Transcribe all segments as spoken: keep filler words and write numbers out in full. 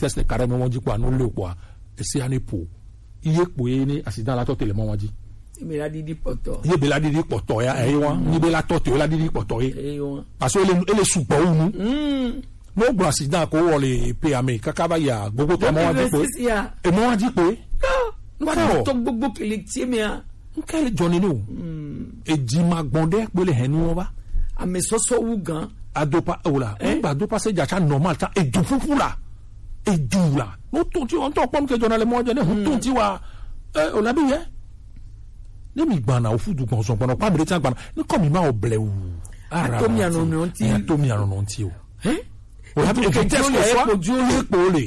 test carrément mon dit quoi non le quoi et c'est année pour iye pour ni accident la tote le mon dit mais la didi poto iye be la didi poto ya e wa ni be la tote la didi poto e parce que elle est sous pas nous no gros accident ko wole pe ame kaka ba ya gogo to mon dit ko e mon dit ko non to gbogbo kele tie me a nkele johnny no e di magbonde pe le henu ba ame soso wu gan adopa ola on ba dopa se jacha normal ta e du fufu la e du la no ton ti on to pom ke journal mo je ne hun ton ti wa e ola bi ye ne mi gba na o fudu gan so pon pa mi ti gba na ni ko mi ma o ble o ara to mi anu no ti to mi anu no ti o eh o ha bi ke test ko so ko ju le po le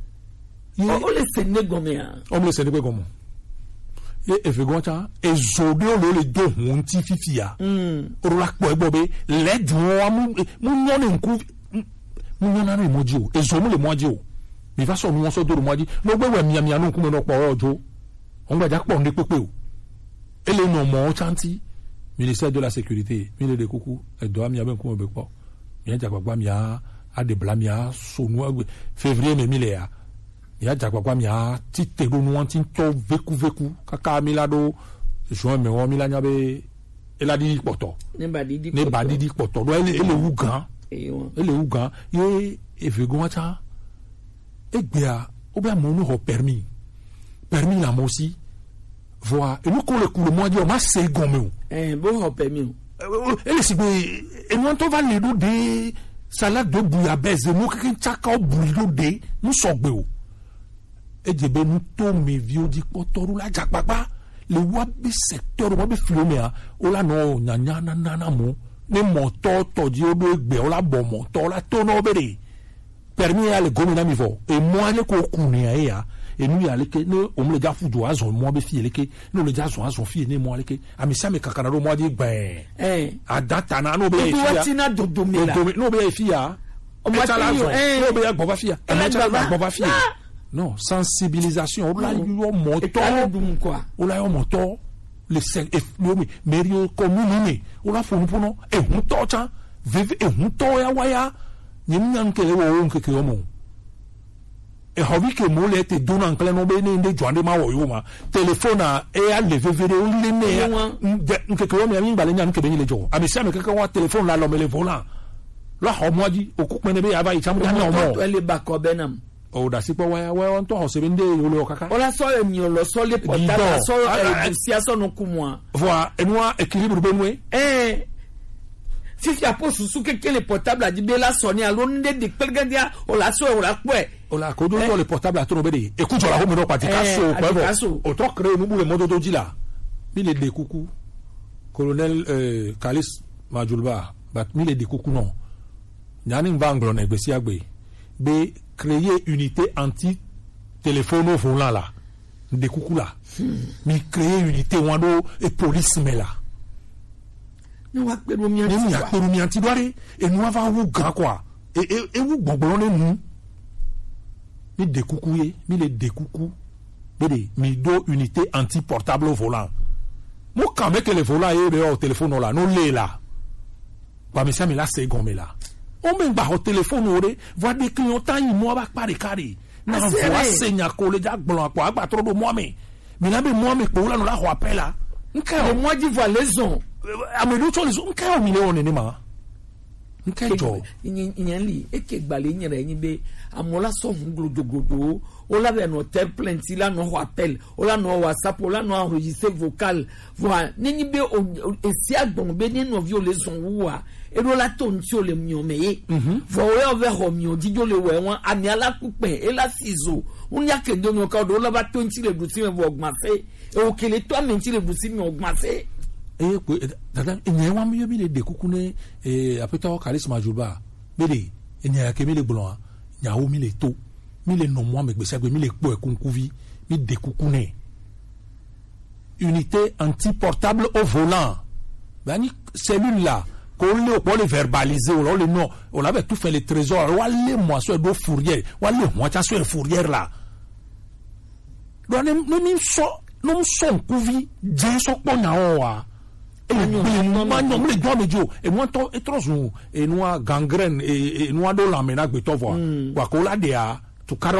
o le se ne gomi a o le se ne pe gomo e efe goncha e zobe o le do hun ti fifi ya mm o la po egbo be le dun wa mu mu no ne nku mu no na re moji o e zo mu le moji o mi fa so mi won so do moji no gbe we mi mi anu ku me no po ojo on gba ja po nde pepe o ele no mo chanti ministère de la sécurité mi le de kuku e do ami aben ku me be po mi ja gbagba mi a a de blamia so no février me mi le ya ya jagbagba mi a ti tero nu anti to veku veku kaka mi lado juin me won mi la nya be ela di poto ne ba di di ne ba di di poto do ele ele wu gan ele wu gan ye efegun acha egbe a o ba mo nu ho permis permis la mo si voir et nous ko le coup le mo di o ma se gon me o eh bo ho permis o ele si be e no to va le do de salade de bouillabaisse mo kin chaka o bouillo de nous so gbe o ejebe nu to me vio di potoru la jakpapa le wa bi secteur wa bi filomea o la no nyanya na na mo ni moto to di o do egbe o la bo moto la to no bere permis ya le gomina mi vo e mo ale ko kuni ya ya e nu ya le ke no o mo le ja fudu azon mo be fi le ke no le ja azon azon fi ni mo ale ke ami sa me kakana ro mo di gbe eh adata na no be fi ya do tina do do me la no be fi ya o mo ta la zo no be ya gbo ba fi ya e mo ta la gbo ba fi ya non sensibilisation o la yo moto quoi o la yo moto le cinq e mi merio commune o la fonu pono e hun to cha vive e hun to ya waya nyim nyan ke wo nke ke mo e hobi ke mo le te dona nkle no be ne nde jwande ma wo yo ma telephone a e a le vevere o le ne ya nke ke wo me mi bale nyan ke be ni le jo abi sa me ke ke wa telephone la lo me le volant la ho mo di o ku me ne be ya ba i chamu ya no mo to le ba ko benam o da si po wa wa on to ho se bende o le kaka o la so emi o lo so le portable so e si aso no kumwa voilà enwa équilibre benwe eh si fi apo susu keke le portable a di be la so ni alo nde de pelgadia o la so o la pe o la ko do le portable a to no be de écoute la ho me no pati ka so pe o to créer mu le modo do di la mi le de kuku colonel euh Kalis Majulba bat mi le de kuku non nyani mbanglo na gbesi agbe be créer unité anti téléphone volant là de coucou là mais créer unité wando et police mais là nous va pe mi anti nous va mi anti doire et nous va wu grand quoi et et et wu gbongbon le nous mi de coucou ye mi le de coucou bede mi do unité anti portable volant mo quand même que le volant est au téléphone là non le là ba mais ça mais là c'est gomme là on même ba au téléphone ore voit des clients tant il moi ba pare carré na voix senya ko le ja gbon ko agba tro do moi mais mais na be moi mais ko la no la ho appel là nka moi di voix leson amedo cho leson nka o mi le one ni ma nka jo nyan li e ke gbale nyere yin be amola so nglodogodo o la be no tel plainte la no ho appel o la no WhatsApp o la no enregistrer vocal voilà ni be e si agbon be ni no violation wa e do la ton ti o le mi o meye vo we o ve ho mi o di jo le we won ami ala pupe e la sizo un ya ke do mi o ka do la ba ton ti le buti me vo ogma fe e o kele to ami ti le buti mi ogma fe e ko dada enye wa mi yo mi le de kuku ne e apeta o Kalis Majulba be de enye ke mi le gbon nya o mi le to mi le no mo me gbese gbe mi le po e kunkuvi mi de kuku ne unité anti portable au volant bani cellule là qu'on le pour les verbaliser on le non on avait tout fait les trésors on les moi sur do fourrière on les moi ça sur fourrière là donc nous nous so nous so kuvi je so po na wa et nous nous les doit medio et moi to et trop et nous gangrène et nous do la mena gbe to voir quoi ko la de a to